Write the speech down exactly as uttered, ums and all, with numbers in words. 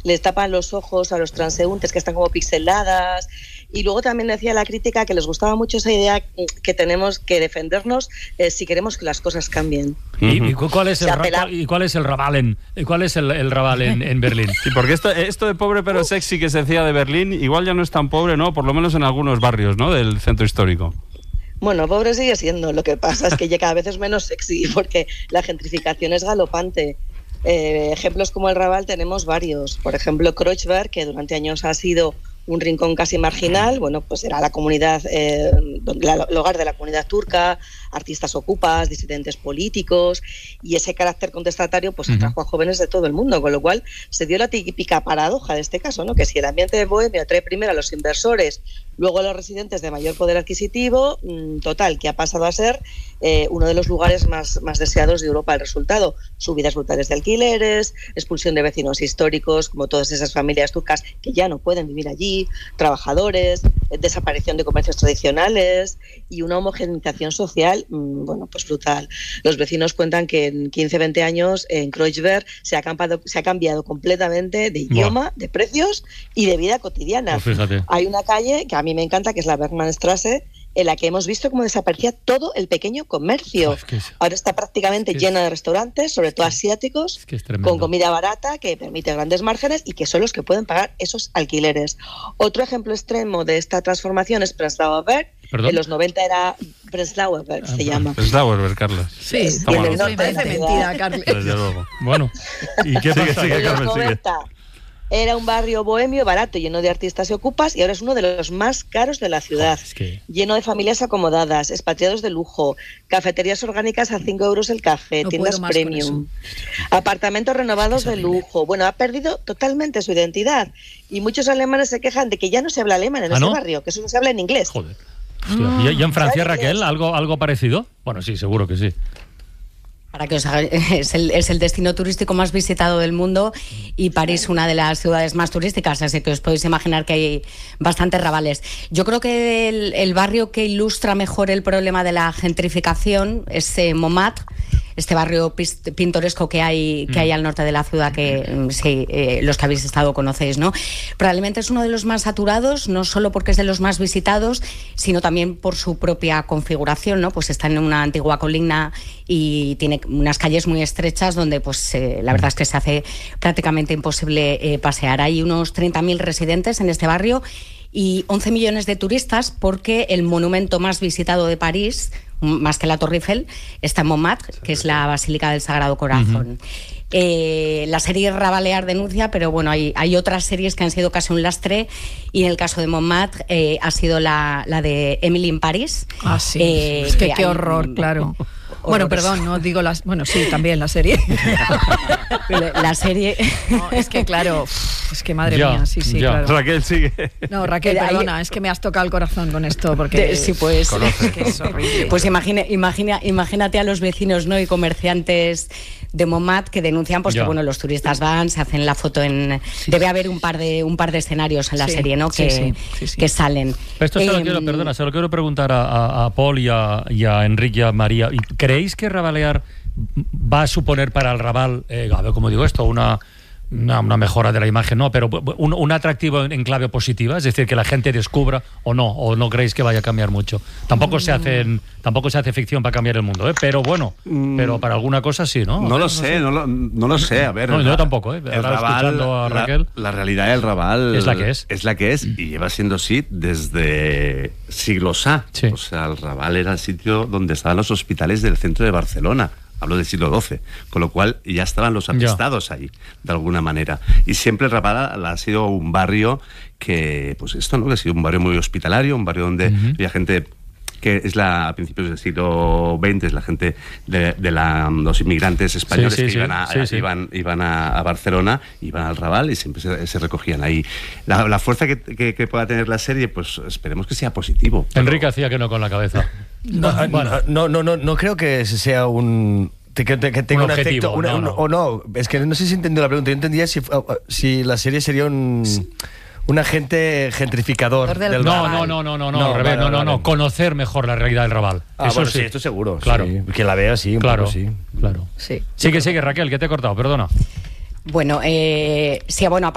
les tapan los ojos a los transeúntes que están como pixeladas. Y luego también decía la crítica que les gustaba mucho esa idea que tenemos que defendernos eh, si queremos que las cosas cambien. ¿Y, y cuál es el, ra- ¿y cuál es el Raval en, cuál es el, el Raval en, en Berlín? Sí, porque esto, esto de pobre pero sexy que se decía de Berlín, igual ya no es tan pobre, ¿no? Por lo menos en algunos barrios, ¿no? Del centro histórico. Bueno, pobre sigue siendo. Lo que pasa es que ya cada vez es menos sexy porque la gentrificación es galopante. Eh, ejemplos como el Raval tenemos varios. Por ejemplo, Kreuzberg, que durante años ha sido un rincón casi marginal, bueno, pues era la comunidad, eh, el hogar de la comunidad turca, artistas ocupas, disidentes políticos, y ese carácter contestatario pues atrajo a jóvenes de todo el mundo, con lo cual se dio la típica paradoja de este caso, ¿no? Que si el ambiente de bohemio atrae primero a los inversores, luego a los residentes de mayor poder adquisitivo, total, que ha pasado a ser eh, uno de los lugares más, más deseados de Europa. El resultado, subidas brutales de alquileres, expulsión de vecinos históricos, como todas esas familias turcas que ya no pueden vivir allí, trabajadores, desaparición de comercios tradicionales y una homogeneización social, mmm, bueno, pues brutal. Los vecinos cuentan que en quince, veinte años en Kreuzberg se ha, campado, se ha cambiado completamente de idioma, wow. de precios y de vida cotidiana. Pues fíjate. Hay una calle que a mí me encanta, que es la Bergmannstraße, en la que hemos visto cómo desaparecía todo el pequeño comercio. Oh, es que es, Ahora está prácticamente es llena de restaurantes, sobre todo asiáticos, es que es con comida barata que permite grandes márgenes y que son los que pueden pagar esos alquileres. Otro ejemplo extremo de esta transformación es Prenzlauer Berg. En los noventa era Prenzlauer Berg, ah, se llama. Prenzlauer Berg, Carlos. Sí, sí, sí, me parece mentira, Carlos. Desde luego. Bueno, ¿y qué sigue, pasa? sigue, Carmen, sigue. Era un barrio bohemio, barato, lleno de artistas y ocupas, y ahora es uno de los más caros de la ciudad. Oh, es que... Lleno de familias acomodadas, expatriados de lujo, cafeterías orgánicas a cinco euros el café, no tiendas premium, apartamentos renovados es que de lujo. Bueno, ha perdido totalmente su identidad. Y muchos alemanes se quejan de que ya no se habla alemán en ¿Ah, ese no? barrio, que solo se habla en inglés. Joder. Ah. ¿Y, ¿Y en Francia, Raquel, algo, algo parecido? Bueno, sí, seguro que sí. Para que os hagáis, es el, es el destino turístico más visitado del mundo y París una de las ciudades más turísticas, así que os podéis imaginar que hay bastantes rabales. Yo creo que el, el barrio que ilustra mejor el problema de la gentrificación es eh, Montmartre, este barrio pintoresco que hay que hay al norte de la ciudad, que sí, eh, los que habéis estado conocéis, ¿no? Probablemente es uno de los más saturados, no solo porque es de los más visitados, sino también por su propia configuración, ¿no? Pues está en una antigua colina y tiene unas calles muy estrechas donde, pues, eh, la verdad es que se hace prácticamente imposible eh, pasear. Hay unos treinta mil residentes en este barrio y once millones de turistas, porque el monumento más visitado de París, más que la Torre Eiffel, está en Montmartre, que es la Basílica del Sagrado Corazón. Uh-huh. Eh, la serie Rabalear denuncia, pero bueno, hay, hay otras series que han sido casi un lastre, y en el caso de Montmartre eh, ha sido la, la de Emily in Paris. Ah, sí, eh, es que, que qué hay, horror, claro. Bueno, perdón, no digo las... Bueno, sí, también la serie. La serie... No, es que claro, es que madre ya, mía, sí, sí, ya. claro. Raquel, sigue. No, Raquel, perdona, es que me has tocado el corazón con esto, porque... Sí, pues... Es que es horrible. Pues imagine, imagina, imagínate a los vecinos, ¿no?, y comerciantes de Montmartre que denuncian, pues ya. que bueno, los turistas van, se hacen la foto en... Sí. Debe haber un par de un par de escenarios en la sí, serie, ¿no?, que, sí, sí, sí, sí. que salen. Esto se lo eh, quiero, perdona, se lo quiero preguntar a, a, a Paul y a, y a Enrique y a María. ¿Creéis que Rabalear va a suponer para el Raval, eh, a ver cómo digo esto, una... Una, una mejora de la imagen, no, pero un, un atractivo en, en clave positiva, es decir, que la gente descubra, o no, o no creéis que vaya a cambiar mucho? Tampoco mm. se hacen, tampoco se hace ficción para cambiar el mundo, ¿eh? Pero bueno, mm. pero para alguna cosa sí, ¿no? No, no lo sé, no, no, lo, no lo sé, a ver. No, yo tampoco, ¿eh? El Raval, a Raquel, la, la realidad del Raval es la que es. Es la que es, y lleva siendo así desde siglos A. Sí. O sea, el Raval era el sitio donde estaban los hospitales del centro de Barcelona. Hablo del siglo doce, con lo cual ya estaban los apestados ahí, de alguna manera. Y siempre Raval ha sido un barrio que, pues esto, ¿no? Que ha sido un barrio muy hospitalario, un barrio donde uh-huh. había gente que es la a principios del siglo veinte, es la gente de, de la, los inmigrantes españoles sí, sí, que sí, iban, a, sí, sí. iban, iban a, a Barcelona, iban al Raval y siempre se, se recogían ahí. La, la fuerza que, que, que pueda tener la serie, pues esperemos que sea positivo. Pero... Enrique hacía que no con la cabeza. No, bueno. no, no, no, no creo que sea un... Que, que tenga un, un efecto una, no, no. Un, o no, es que no sé si entiendo la pregunta. Yo entendía si, si la serie sería un... Sí. Un agente gentrificador del, del no, Raval. No, no, no, no, no, no, revés, vale, no, no, no, conocer mejor la realidad del Raval. Ah, eso bueno, sí. sí, esto seguro. Claro. Sí. Que la vea, sí, un claro, poco, sí. Claro. Sí. Sigue, sigue, Raquel, que te he cortado, perdona. Bueno, eh, sí, bueno,